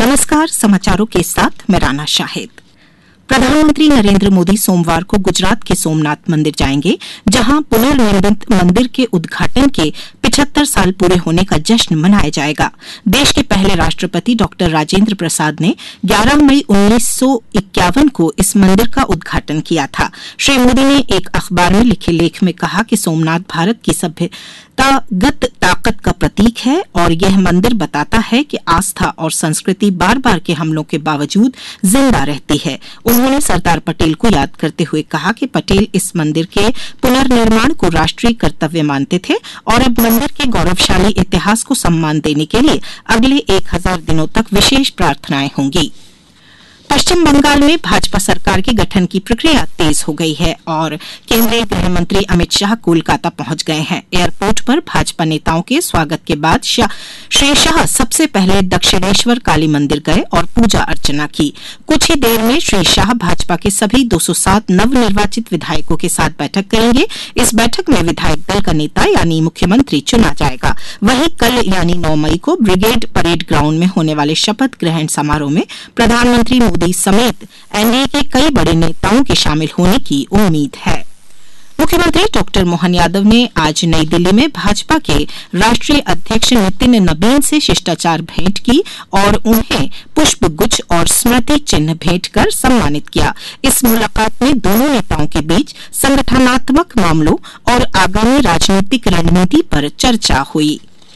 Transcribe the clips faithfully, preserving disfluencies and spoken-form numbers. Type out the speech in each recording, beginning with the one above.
नमस्कार, समाचारों के साथ मैं राना शाहिद। प्रधानमंत्री नरेंद्र मोदी सोमवार को गुजरात के सोमनाथ मंदिर जाएंगे, जहां पुनर्निर्मित मंदिर के उद्घाटन के पचहत्तर साल पूरे होने का जश्न मनाया जाएगा। देश के पहले राष्ट्रपति डॉक्टर राजेंद्र प्रसाद ने ग्यारह मई उन्नीस सौ इक्यावन को इस मंदिर का उद्घाटन किया था। श्री मोदी ने एक अखबार में लिखे लेख में कहा कि सोमनाथ भारत की सभ्यतागत ताकत का प्रतीक है और यह मंदिर बताता है कि आस्था और संस्कृति बार बार के हमलों के बावजूद जिंदा रहती है। उन्होंने सरदार पटेल को याद करते हुए कहा कि पटेल इस मंदिर के पुनर्निर्माण को राष्ट्रीय कर्तव्य मानते थे और अब मंदिर के गौरवशाली इतिहास को सम्मान देने के लिए अगले एक हजार दिनों तक विशेष प्रार्थनाएं होंगी। पश्चिम बंगाल में भाजपा सरकार के गठन की प्रक्रिया तेज हो गई है और केंद्रीय गृह मंत्री अमित शाह कोलकाता पहुंच गए हैं। एयरपोर्ट पर भाजपा नेताओं के स्वागत के बाद श्री शाह सबसे पहले दक्षिणेश्वर काली मंदिर गए और पूजा अर्चना की। कुछ ही देर में श्री शाह भाजपा के सभी दो सौ सात नवनिर्वाचित विधायकों के साथ बैठक करेंगे। इस बैठक में विधायक दल का नेता यानी मुख्यमंत्री चुना जाएगा। वहीं कल यानी नौ मई को ब्रिगेड परेड ग्राउंड में होने वाले शपथ ग्रहण समारोह में प्रधानमंत्री मोदी समेत एनडीए के कई बड़े नेताओं के शामिल होने की उम्मीद है। मुख्यमंत्री डॉक्टर मोहन यादव ने आज नई दिल्ली में भाजपा के राष्ट्रीय अध्यक्ष नितिन नबीन से शिष्टाचार भेंट की और उन्हें पुष्प गुच्छ और स्मृति चिन्ह भेंट कर सम्मानित किया। इस मुलाकात में दोनों नेताओं के बीच संगठनात्मक मामलों और आगामी राजनीतिक रणनीति पर चर्चा हुई।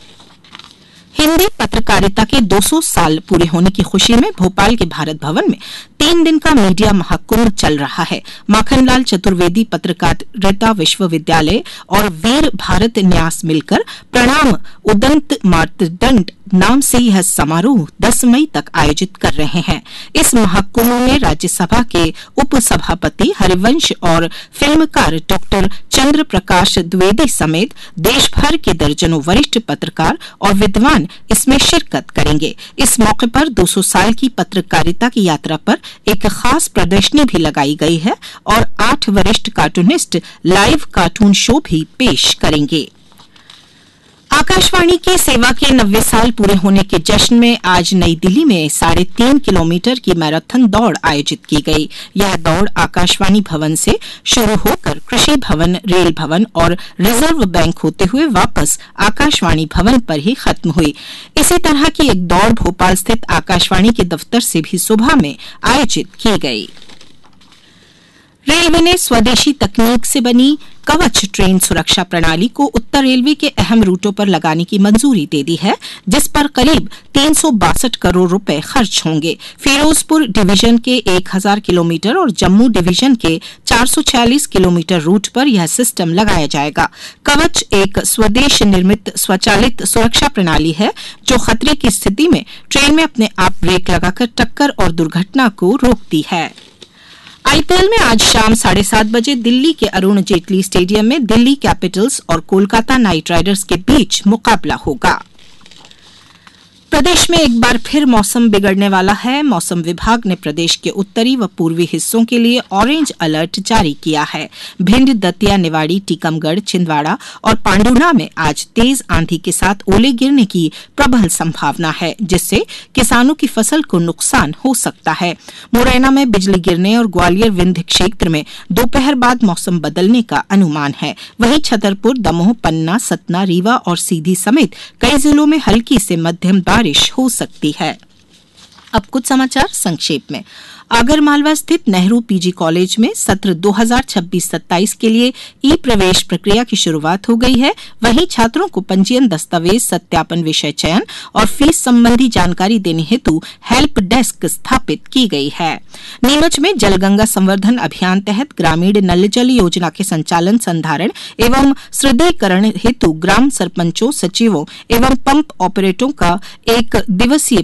हिंदी पत्रकारिता के दो सौ साल पूरे होने की खुशी में भोपाल के भारत भवन में तीन दिन का मीडिया महाकुंभ चल रहा है। माखनलाल चतुर्वेदी पत्रकारिता विश्वविद्यालय और वीर भारत न्यास मिलकर प्रणाम उदंत मातृदंड नाम से यह समारोह दस मई तक आयोजित कर रहे हैं। इस महाकुंभ में राज्यसभा के उप सभापति हरिवंश और फिल्मकार डॉक्टर चंद्र प्रकाश द्विवेदी समेत देश भर के दर्जनों वरिष्ठ पत्रकार और विद्वान इसमें शिरकत करेंगे। इस मौके पर दो सौ साल की पत्रकारिता की यात्रा पर एक खास प्रदर्शनी भी लगाई गई है और आठ वरिष्ठ कार्टूनिस्ट लाइव कार्टून शो भी पेश करेंगे। आकाशवाणी की सेवा के नब्बे साल पूरे होने के जश्न में आज नई दिल्ली में साढ़े तीन किलोमीटर की मैराथन दौड़ आयोजित की गई। यह दौड़ आकाशवाणी भवन से शुरू होकर कृषि भवन, रेल भवन और रिजर्व बैंक होते हुए वापस आकाशवाणी भवन पर ही खत्म हुई। इसी तरह की एक दौड़ भोपाल स्थित आकाशवाणी के दफ्तर से भी सुबह में आयोजित की गई। रेलवे ने स्वदेशी तकनीक से बनी कवच ट्रेन सुरक्षा प्रणाली को उत्तर रेलवे के अहम रूटों पर लगाने की मंजूरी दे दी है, जिस पर करीब तीन सौ बासठ करोड़ रुपए खर्च होंगे। फिरोजपुर डिवीजन के एक हजार किलोमीटर और जम्मू डिवीजन के चार सौ छियालीस किलोमीटर रूट पर यह सिस्टम लगाया जाएगा। कवच एक स्वदेश निर्मित स्वचालित सुरक्षा प्रणाली है जो खतरे की स्थिति में ट्रेन में अपने आप ब्रेक लगाकर टक्कर और दुर्घटना को रोकती है। आईपीएल में आज शाम साढ़े सात बजे दिल्ली के अरुण जेटली स्टेडियम में दिल्ली कैपिटल्स और कोलकाता नाइट राइडर्स के बीच मुकाबला होगा। प्रदेश में एक बार फिर मौसम बिगड़ने वाला है। मौसम विभाग ने प्रदेश के उत्तरी व पूर्वी हिस्सों के लिए ऑरेंज अलर्ट जारी किया है। भिंड, दतिया, निवाड़ी, टीकमगढ़, छिंदवाड़ा और पांडुना में आज तेज आंधी के साथ ओले गिरने की प्रबल संभावना है, जिससे किसानों की फसल को नुकसान हो सकता है। मुरैना में बिजली गिरने और ग्वालियर विंध्य क्षेत्र में दोपहर बाद मौसम बदलने का अनुमान है। वहीं छतरपुर, दमोह, पन्ना, सतना, रीवा और सीधी समेत कई जिलों में हल्की से मध्यम बारिश हो सकती है। अब कुछ समाचार संक्षेप में। आगरमालवा स्थित नेहरू पीजी कॉलेज में सत्र दो हज़ार छब्बीस सत्ताईस के लिए ई प्रवेश प्रक्रिया की शुरुआत हो गई है। वहीं छात्रों को पंजीयन, दस्तावेज सत्यापन, विषय चयन और फीस संबंधी जानकारी देने हेतु हेल्प डेस्क स्थापित की गई है। नीमच में जलगंगा संवर्धन अभियान तहत ग्रामीण नल जल योजना के संचालन, संधारण एवं सुदृढ़ीकरण हेतु ग्राम सरपंचों, सचिवों एवं पंप ऑपरेटरों का एक दिवसीय